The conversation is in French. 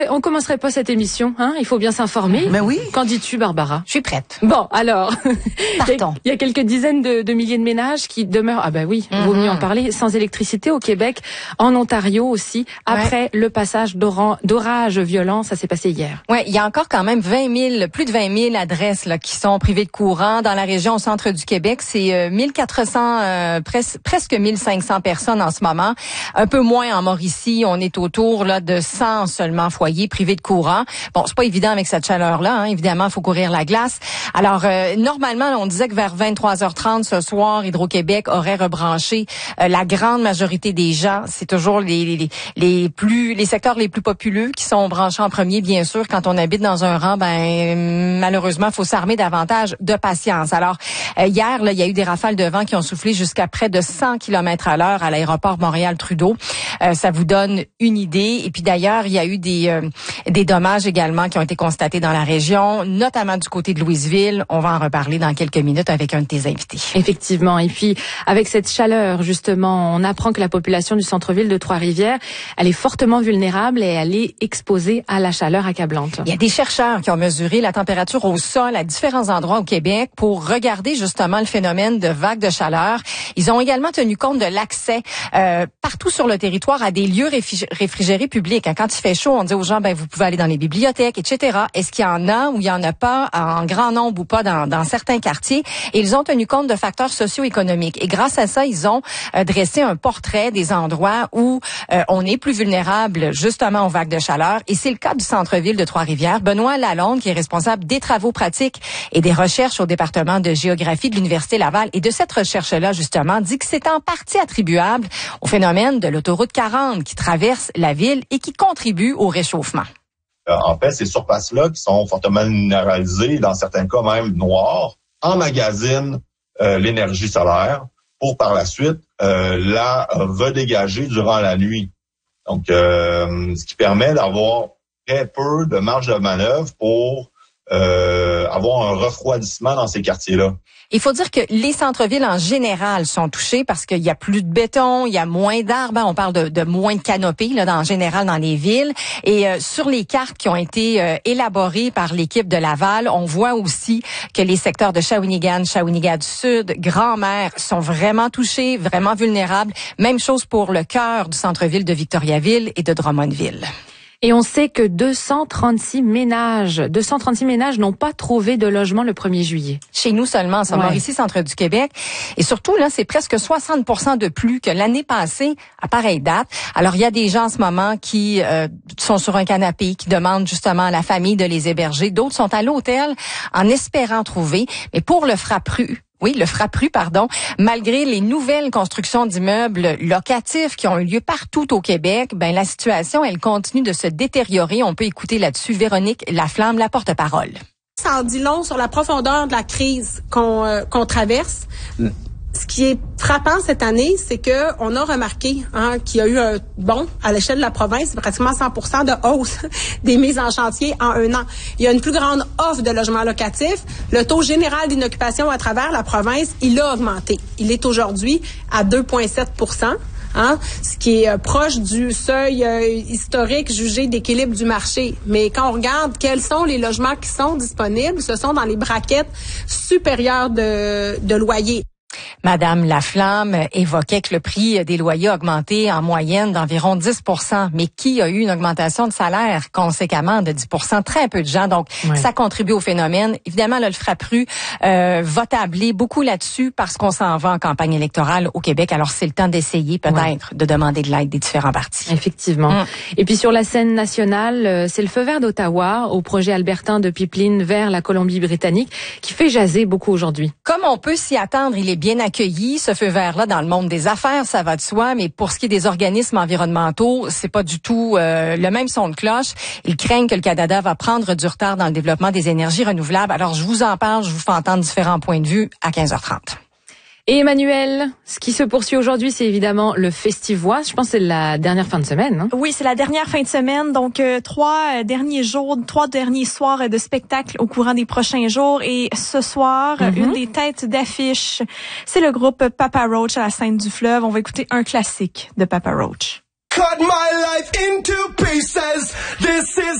On commencerait pas cette émission, hein? Il faut bien s'informer. Mais oui. Qu'en dis-tu, Barbara? Je suis prête. Bon, alors. Partons. Il y a quelques dizaines de milliers de ménages qui demeurent, ah bah oui, vaut mieux en parler, sans électricité au Québec, en Ontario aussi, après le passage d'orage violent, ça s'est passé hier. Ouais, il y a encore quand même plus de 20 000 adresses là qui sont privées de courant dans la région au centre du Québec. C'est 1400, presque 1500 personnes en ce moment. Un peu moins en Mauricie, on est autour là de 100 seulement foyers privés de courant. Bon, c'est pas évident avec cette chaleur-là, hein. Évidemment, il faut courir la glace. Alors, normalement, on disait que vers 23h30 ce soir, Hydro-Québec aurait rebranché la grande majorité des gens. C'est toujours les secteurs les plus populeux qui sont branchés en premier, bien sûr. Quand on habite dans un rang, malheureusement, il faut s'armer davantage de patience. Alors, hier, là, il y a eu des rafales de vent qui ont soufflé jusqu'à près de 100 km/h à l'aéroport Montréal-Trudeau. Ça vous donne une idée. Et puis d'ailleurs, il y a eu des dommages également qui ont été constatés dans la région, notamment du côté de Louisville. On va en reparler dans quelques minutes avec un de tes invités. Effectivement. Et puis, avec cette chaleur, justement, on apprend que la population du centre-ville de Trois-Rivières, elle est fortement vulnérable et elle est exposée à la chaleur accablante. Il y a des chercheurs qui ont mesuré la température au sol à différents endroits au Québec pour regarder justement le phénomène de vagues de chaleur. Ils ont également tenu compte de l'accès partout sur le territoire à des lieux réfrigérés publics. Quand il fait chaud, on dit aux gens, vous pouvez aller dans les bibliothèques, etc. Est-ce qu'il y en a ou il y en a pas en grand nombre ou pas dans certains quartiers? Et ils ont tenu compte de facteurs socio-économiques. Et grâce à ça, ils ont dressé un portrait des endroits où on est plus vulnérable justement aux vagues de chaleur. Et c'est le cas du centre-ville de Trois-Rivières. Benoît Lalonde, qui est responsable des travaux pratiques et des recherches au département de géographie de l'Université Laval. Et de cette recherche-là, justement, dit que c'est en partie attribuable au phénomène de l'autoroute 40 qui traverse la ville et qui contribue au réchauffement. En fait, ces surfaces-là qui sont fortement minéralisées, dans certains cas même noires, emmagasinent l'énergie solaire pour par la suite la redégager durant la nuit. Donc, ce qui permet d'avoir très peu de marge de manœuvre pour avoir un refroidissement dans ces quartiers-là. Il faut dire que les centres-villes en général sont touchés parce qu'il y a plus de béton, il y a moins d'arbres. On parle de moins de canopées là, en général dans les villes. Et sur les cartes qui ont été élaborées par l'équipe de Laval, on voit aussi que les secteurs de Shawinigan, Shawinigan-Sud, Grand-Mère sont vraiment touchés, vraiment vulnérables. Même chose pour le cœur du centre-ville de Victoriaville et de Drummondville. Et on sait que 236 ménages n'ont pas trouvé de logement le 1er juillet. Chez nous seulement, ça Mauricie, centre du Québec. Et surtout, là, c'est presque 60% de plus que l'année passée à pareille date. Alors, il y a des gens en ce moment qui sont sur un canapé, qui demandent justement à la famille de les héberger. D'autres sont à l'hôtel en espérant trouver. Mais pour le Frappru, malgré les nouvelles constructions d'immeubles locatifs qui ont eu lieu partout au Québec, la situation, elle continue de se détériorer. On peut écouter là-dessus Véronique Laflamme, la porte-parole. Ça en dit long sur la profondeur de la crise qu'on traverse. Ce qui est frappant cette année, c'est que on a remarqué qu'il y a eu un bond à l'échelle de la province, c'est pratiquement 100% de hausse des mises en chantier en un an. Il y a une plus grande offre de logements locatifs. Le taux général d'inoccupation à travers la province, il a augmenté. Il est aujourd'hui à 2,7%. Ce qui est proche du seuil historique jugé d'équilibre du marché. Mais quand on regarde quels sont les logements qui sont disponibles, ce sont dans les braquettes supérieures de loyer. Madame Laflamme évoquait que le prix des loyers a augmenté en moyenne d'environ 10%. Mais qui a eu une augmentation de salaire conséquemment de 10%? Très peu de gens. Donc, ça contribue au phénomène. Évidemment, là, le Frappru va tabler beaucoup là-dessus parce qu'on s'en va en campagne électorale au Québec. Alors, c'est le temps d'essayer peut-être de demander de l'aide des différents partis. Effectivement. Et puis, sur la scène nationale, c'est le feu vert d'Ottawa au projet albertain de pipeline vers la Colombie-Britannique qui fait jaser beaucoup aujourd'hui. Comme on peut s'y attendre, il est bien accueilli, ce feu vert-là, dans le monde des affaires, ça va de soi, mais pour ce qui est des organismes environnementaux, c'est pas du tout le même son de cloche. Ils craignent que le Canada va prendre du retard dans le développement des énergies renouvelables. Alors, je vous en parle, je vous fais entendre différents points de vue à 15h30. Et Emmanuel, ce qui se poursuit aujourd'hui, c'est évidemment le Festivois. Je pense que c'est la dernière fin de semaine. Oui, c'est la dernière fin de semaine. Donc, 3 derniers soirs de spectacle au courant des prochains jours. Et ce soir, une des têtes d'affiche, c'est le groupe Papa Roach à la scène du fleuve. On va écouter un classique de Papa Roach. cut my life into pieces. This is